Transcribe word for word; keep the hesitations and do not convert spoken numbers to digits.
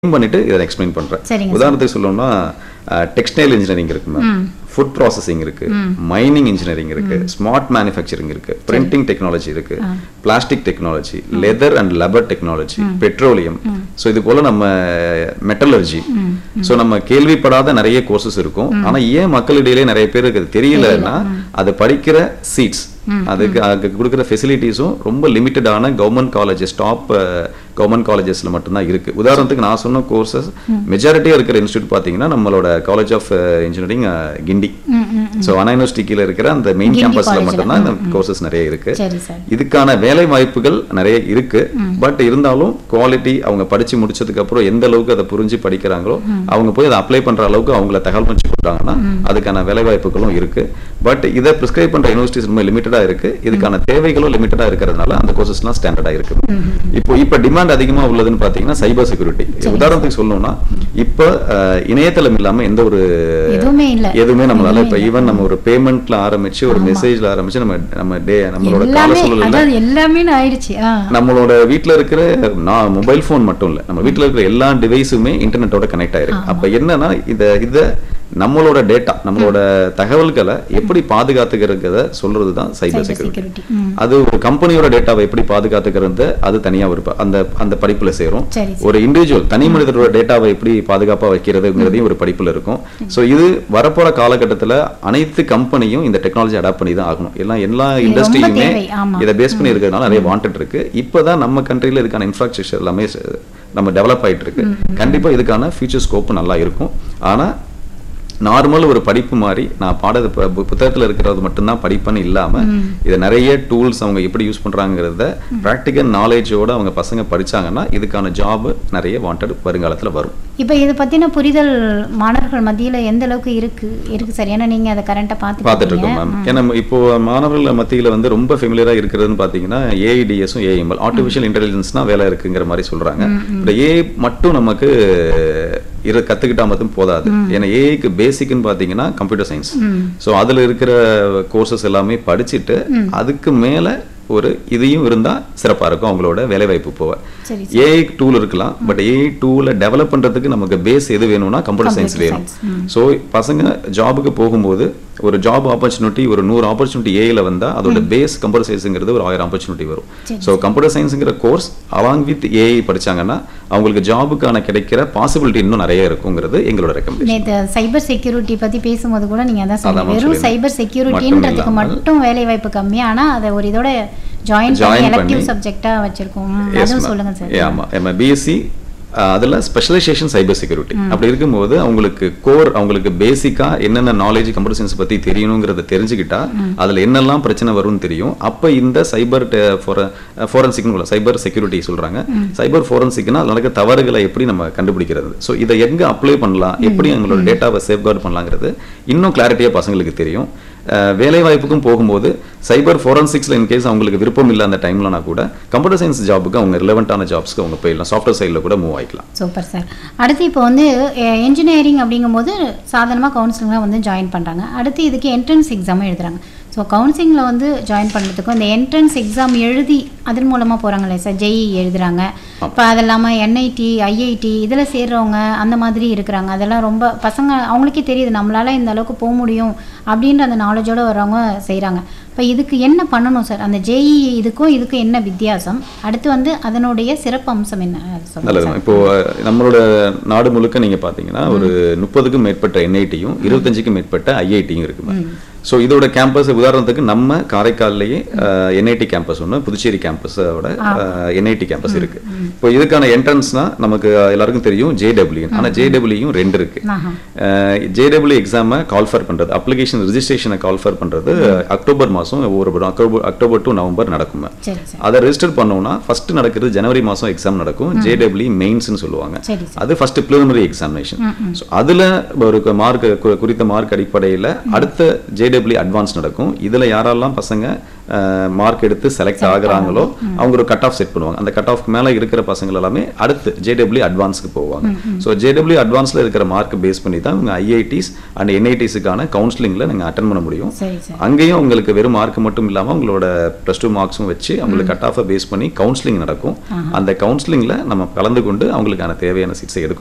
பண்ணிட்டு இதை எக்ஸ்பிளைன் பண்றேன். உதாரணத்துக்கு சொல்லணும்னா டெக்ஸ்டைல் இன்ஜினியரிங் இருக்கு மேம், ஃபுட் ப்ராசஸிங் இருக்கு, மைனிங் இன்ஜினியரிங் இருக்கு, ஸ்மார்ட் மேனுஃபேக்சரிங் இருக்கு, பிரிண்டிங் டெக்னாலஜி இருக்கு, plastic technology, leather and rubber technology, petroleum, so இது போல நம்ம மெட்டலர்ஜி, ஸோ நம்ம கேள்விப்படாத நிறைய கோர்சஸ் இருக்கும். ஆனா ஏன் மக்களிடையிலே நிறைய பேருக்கு அது தெரியலன்னா அது படிக்கிற சீட்ஸ், அதுக்கு அதுக்கு கொடுக்குற ஃபெசிலிட்டிஸும் ரொம்ப லிமிட்டடான கவர்மெண்ட் காலேஜஸ், டாப் கவர்மெண்ட் காலேஜஸ்ல மட்டும்தான் இருக்கு. உதாரணத்துக்கு நான் சொன்ன கோர்சஸ் மெஜாரிட்டியா இருக்கிற இன்ஸ்டியூட் பாத்தீங்கன்னா நம்மளோட college of engineering Guindy, so Anna university கீழ இருக்கிற அந்த மெயின் கேம்பஸ்ல மட்டும்தான் இந்த கோர்சஸ் நிறைய இருக்கு. இதுக்கான வேலை வாய்ப்புகள் நிறைய இருக்கு. பட் இருந்தாலும் குவாலிட்டி அவங்க படிச்சு முடிச்சதுக்கு அப்புறம் எந்த அளவுக்கு அதை புரிஞ்சு படிக்கிறாங்களோ அவங்க போய் அதை அப்ளை பண்ற அளவுக்கு அவங்கள தகவல் பண்ணி கொடுத்தாங்கன்னா அதுக்கான வேலை வாய்ப்புகளும் இருக்கு. பட் இதை பிரிஸ்கிரைப் பண்ற யூனிவர்சிட்டிஸ் ரொம்ப லிமிட்டடா இருக்கு. இதுக்கான தேவைகளும் லிமிட்டடா இருக்கிறதுனால அந்த கோர்சஸ்லாம் ஸ்டாண்டர்டா இருக்கு. இப்போ இப்ப டிமாண்ட் அதிகமா உள்ளதுன்னு பாத்தீங்கன்னா சைபர் செக்யூரிட்டி. உதாரணத்துக்கு சொல்லணும்னா இப்ப இணையதளம் இல்லாம எந்த ஒரு எதுவுமே நம்மளால இப்ப ஈவன் நம்ம ஒரு பேமெண்ட்ல ஆரம்பிச்சு ஒரு மெசேஜ்ல ஆரம்பிச்சு நம்ம நம்ம டே நம்மளோட கால சூழல்ல எல்லாமே ஆயிடுச்சு. நம்மளோட வீட்டுல இருக்கிற மொபைல் போன் மட்டும் இல்ல, நம்ம வீட்டுல இருக்கிற எல்லா டிவைஸுமே இன்டர்நெட்டோட கனெக்ட் ஆயிருக்கு. அப்ப என்னன்னா இத இத நம்மளோட டேட்டா, நம்மளோட தகவல்களை எப்படி பாதுகாத்துக்கிறத சொல்றதுதான் சைபர் செக்யூரிட்டி. அது ஒரு கம்பெனியோட டேட்டாவை எப்படி பாதுகாத்துக்கிறது அது தனியா ஒரு அந்த அந்த படிப்புல சேரும். ஒரு இண்டிவிஜுவல் தனி மனிதரோட டேட்டாவை எப்படி பாதுகாப்பா வைக்கிறதுங்கிறதையும் ஒரு படிப்புல இருக்கும். சோ இது வரப்போற காலகட்டத்துல அனைத்து கம்பெனியும் இந்த டெக்னாலஜி அடாப்ட் பண்ணி தான் ஆகணும். எல்லாம் எல்லா இண்டஸ்ட்ரியுமே இதை பேஸ் பண்ணி இருக்கிறதுனால நிறைய வாண்டட் இருக்கு. இப்பதான் நம்ம கண்ட்ரில இதுக்கான இன்ஃப்ராஸ்ட்ரக்சர் எல்லாமே நம்ம டெவலப் ஆயிட்டு இருக்கு. கண்டிப்பா இதுக்கான ஃபியூச்சர் ஸ்கோப் நல்லா இருக்கும். ஆனா நார்மல் ஒரு படிப்பு மாதிரி நான் பாட புத்தகத்தில் இருக்கிறது மட்டும்தான் படிப்புன்னு இல்லாம இதை நிறைய டூல்ஸ் அவங்க எப்படி யூஸ் பண்றாங்கிறத பிராக்டிக்கல் நாலேஜோட அவங்க பசங்க படிச்சாங்கன்னா இதுக்கான ஜாப் நிறைய வாண்டட் வருங்காலத்துல வரும். இப்போ இதை பத்தின புரிதல் மாணவர்கள் மத்தியில எந்த அளவுக்கு இருக்கு இருக்கு சார்? ஏன்னா நீங்க அதை கரண்டா பார்த்து பார்த்துட்டு இருக்கோம் மேம். ஏன்னா இப்போ மாணவர்கள் மத்தியில வந்து ரொம்ப ஃபெமிலியரா இருக்கிறதுன்னு பாத்தீங்கன்னா ஏஐடிஎஸும் ஏஎம்எல், ஆர்டிஃபிஷியல் இன்டெலிஜென்ஸ்னா வேலை இருக்குங்கிற மாதிரி சொல்றாங்க. இப்போ ஏஐ மட்டும் நமக்கு இரு கத்துக்கிட்டா மட்டும் போதாது. ஏன்னா ஏஐக்கு பேசிக்னு பாத்தீங்கன்னா கம்ப்யூட்டர் சயின்ஸ். ஸோ அதுல இருக்கிற கோர்சஸ் எல்லாமே படிச்சுட்டு அதுக்கு மேல ஒரு இதையும் இருந்தா சிறப்பா இருக்கும் அவங்களோட வேலை வாய்ப்பு போவ. ஏஐ டூல் இருக்கலாம், பட் ஏஐ டூலை டெவலப் பண்றதுக்கு நமக்கு பேஸ் எது வேணும்னா கம்ப்யூட்டர் சயின்ஸ் வேணும். ஸோ பசங்க ஜாபுக்கு போகும்போது ஒரு ஜாப் ஆப்பர்ச்சுனிட்டி ஒரு நூறு ஆப்பர்ச்சுனிட்டி ஏஐல வந்தா அதோட பேஸ் கம்ப்யூட்டர் சயின்ஸ்ங்கிறது ஒரு ஆயிரம் ஆப்பர்ச்சுனிட்டி வரும். So computer சயின்ஸ்ங்கிற course along with AI படிச்சாங்கன்னா அவங்களுக்கு ஜாபுக்கான கிடைக்கிற பாசிபிலிட்டி இன்னும் நிறைய இருக்குங்கிறது எங்களோட ரெக்கமெண்டேஷன். சைபர் செக்யூரிட்டி பத்தி பேசும்போது கூட நீங்க அதான் சொன்னீங்க, வெறும் சைபர் செக்யூரிட்டின்றதுக்கு மட்டும் வேலை வாய்ப்பு கம்மி, ஆனா அதை ஒரு இதோட ஜாயின் பண்ணி எலக்டிவ் சப்ஜெக்ட்டா வச்சிருக்கோம். அதுவும் சொல்லுங்க சார். ஆமா, நம்ம பிஎஸ்சி அதுல ஸ்பெஷலைசேஷன் சைபர் செக்யூரிட்டி. அப்படி இருக்கும்போது அவங்களுக்கு கோர் அவங்களுக்கு பேசிக்கா என்னென்ன நாலேஜ் கம்ப்யூட்டர் சயின்ஸ் பத்தி தெரியணுங்கிறத தெரிஞ்சுக்கிட்டா அதுல என்னெல்லாம் பிரச்சனை வரும்னு தெரியும். அப்ப இந்த சைபர் ஃபோரன்சிக்னு சைபர் செக்யூரிட்டி சொல்றாங்க. சைபர் ஃபோரன்சிக்னா நடக்க தவறுகளை எப்படி நம்ம கண்டுபிடிக்கிறது, ஸோ இதை எங்க அப்ளை பண்ணலாம், எப்படி எங்களோட டேட்டாவை சேஃப்கார்டு பண்ணலாங்கிறது இன்னும் கிளாரிட்டியா பசங்களுக்கு தெரியும். வேலை வாய்ப்புக்கும் போகும்போது சைபர் ஃபோரன்சிக்ஸ்ல இன்கேஸ் அவங்களுக்கு விருப்பம் இல்லை அந்த டைம்லனா கூட கம்ப்யூட்டர் சயின்ஸ் ஜாபுக்கு அவங்க ரிலவெண்டான ஜாப்ஸ்க்கு அவங்க போயிடலாம், சாஃப்ட்வேர் சைடில் கூட மூவ் ஆகிக்கலாம். Super sir. அடுத்து இப்போ வந்து இன்ஜினியரிங் அப்படிங்கும்போது சாதாரணமாக கவுன்சிலிங்லாம் வந்து ஜாயின் பண்ணுறாங்க. அடுத்து இதுக்கு என்ட்ரன்ஸ் எக்ஸாமும் எழுதுறாங்க. ஸோ கவுன்சிலிங்கில் வந்து ஜாயின் பண்ணுறதுக்கும் இந்த என்ட்ரன்ஸ் எக்ஸாம் எழுதி அதன் மூலமாக போகிறாங்களே சார், ஜெஇ எழுதுறாங்க, இப்போ அது இல்லாமல் என்ஐடி ஐஐடி இதில் சேர்றவங்க அந்த மாதிரி இருக்கிறாங்க. அதெல்லாம் ரொம்ப பசங்க அவங்களுக்கே தெரியுது நம்மளால இந்த அளவுக்கு போக முடியும் அப்படின்ற அந்த நாலேஜோடு வர்றவங்க செய்கிறாங்க. இப்போ இதுக்கு என்ன பண்ணணும் சார்? அந்த ஜெஇ இதுக்கும் இதுக்கும் என்ன வித்தியாசம்? அடுத்து வந்து அதனுடைய சிறப்பு அம்சம் என்ன? நல்லது. இப்போ நம்மளோட நாடு முழுக்க நீங்க பாத்தீங்கன்னா ஒரு முப்பதுக்கும் மேற்பட்ட என்ஐடியும் இருபத்தஞ்சுக்கும் மேற்பட்ட ஐஐடியும் இருக்கு. ஸோ இதோட கேம்பஸ் உதாரணத்துக்கு நம்ம காரைக்கால்லையே என்ஐடி கேம்பஸ் ஒன்று, புதுச்சேரி கேம்பஸோட என்ஐடி கேம்பஸ் இருக்கு. இப்போ இதுக்கான என்ட்ரன்ஸ்னா நமக்கு எல்லாருக்கும் தெரியும் ஜேடபிள்யூ, ஆனால் ஜேடபிள்யூயும் ரெண்டு இருக்கு. ஜேடபிள்யூ எக்ஸாமை கால்ஃபர் பண்றது, அப்ளிகேஷன் ரிஜிஸ்ட்ரேஷனை கால்ஃபர் பண்றது அக்டோபர் மாசம் ஒவ்வொரு அக்டோபர் அக்டோபர் டு நவம்பர் நடக்கும். அதை ரெஜிஸ்டர் பண்ணோம்னா ஃபர்ஸ்ட் நடக்கிறது ஜனவரி மாசம் எக்ஸாம் நடக்கும். ஜேடபிள்யூ மெயின்ஸ்னு சொல்லுவாங்க. அது ஃபர்ஸ்ட் பிரிலிமினரி எக்ஸாமினேஷன். ஸோ அதுல ஒரு மார்க் குறித்த மார்க் அடிப்படையில் அடுத்த ஜே ஜேடபிள்யூ அட்வான்ஸ் நடக்கும். இதில் யாரெல்லாம் பசங்க மார்க் எடுத்து செலக்ட் ஆகுறாங்களோ அவங்க ஒரு கட் ஆஃப் செட் பண்ணுவாங்க. அந்த கட் ஆஃப்க்கு மேலே இருக்கிற பசங்க எல்லாமே அடுத்து ஜேடபிள்யூ அட்வான்ஸ்க்கு போவாங்க. ஸோ ஜேடபிள்யூ அட்வான்ஸில் இருக்கிற மார்க் பேஸ் பண்ணி தான் உங்கள் ஐஐடிஸ் அண்ட் என்ஐடிஸுக்கான கவுன்சிலிங்கில் நீங்கள் அட்டன் பண்ண முடியும். அங்கேயும் உங்களுக்கு வெறும் மார்க் மட்டும் இல்லாமல் உங்களோட ப்ளஸ் டூ மார்க்ஸும் வச்சு அவங்களுக்கு கட் ஆஃபை பேஸ் பண்ணி கவுன்சிலிங் நடக்கும். அந்த கவுன்சிலிங்கில் நம்ம கலந்து கொண்டு அவங்களுக்கான தேவையான சீட்ஸை எடுக்கும்.